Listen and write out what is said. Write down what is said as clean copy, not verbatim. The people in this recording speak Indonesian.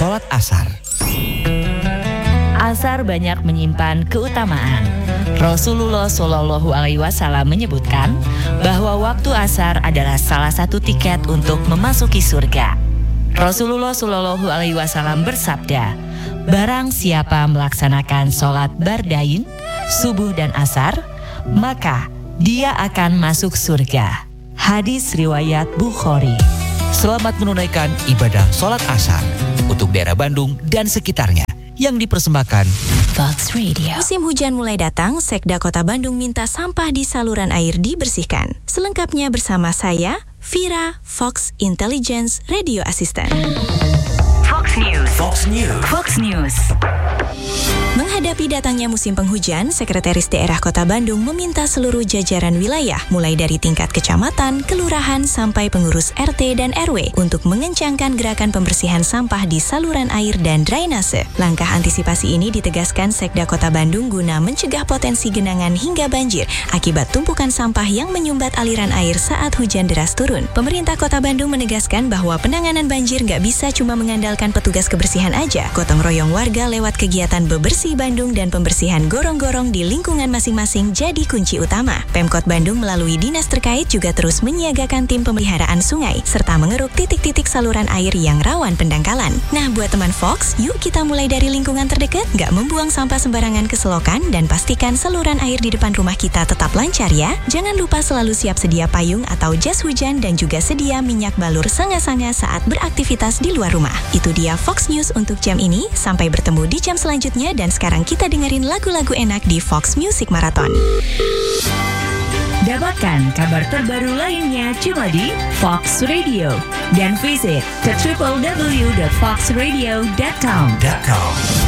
sholat asar. Asar banyak menyimpan keutamaan. Rasulullah Shallallahu Alaihi Wasallam menyebutkan bahwa waktu asar adalah salah satu tiket untuk memasuki surga. Rasulullah Shallallahu Alaihi Wasallam bersabda, barang siapa melaksanakan sholat bardain, subuh dan asar, maka dia akan masuk surga. Hadis riwayat Bukhari. Selamat menunaikan ibadah sholat asar untuk daerah Bandung dan sekitarnya yang dipersembahkan Fox Radio. Musim hujan mulai datang, Sekda Kota Bandung minta sampah di saluran air dibersihkan. Selengkapnya bersama saya, Vira, Fox Intelligence Radio Assistant. Fox News. Fox News. Fox News. Menghadapi datangnya musim penghujan, Sekretaris Daerah Kota Bandung meminta seluruh jajaran wilayah, mulai dari tingkat kecamatan, kelurahan, sampai pengurus RT dan RW untuk mengencangkan gerakan pembersihan sampah di saluran air dan drainase. Langkah antisipasi ini ditegaskan Sekda Kota Bandung guna mencegah potensi genangan hingga banjir akibat tumpukan sampah yang menyumbat aliran air saat hujan deras turun. Pemerintah Kota Bandung menegaskan bahwa penanganan banjir nggak bisa cuma mengandalkan petugas kebersihan aja. Gotong royong warga lewat kegiatan bebersih Bandung dan pembersihan gorong-gorong di lingkungan masing-masing jadi kunci utama. Pemkot Bandung melalui dinas terkait juga terus menyiagakan tim pemeliharaan sungai serta mengeruk titik-titik saluran air yang rawan pendangkalan. Nah, buat teman Fox, yuk kita mulai dari lingkungan terdekat, nggak membuang sampah sembarangan ke selokan dan pastikan saluran air di depan rumah kita tetap lancar ya. Jangan lupa selalu siap sedia payung atau jas hujan dan juga sedia minyak balur sanga-sanga saat beraktivitas di luar rumah. Itu dia Fox News untuk jam ini. Sampai bertemu di jam selanjutnya dan sekarang kita dengerin lagu-lagu enak di Fox Music Marathon. Dapatkan kabar terbaru lainnya cuma di Fox Radio dan visit ke www.foxradio.com.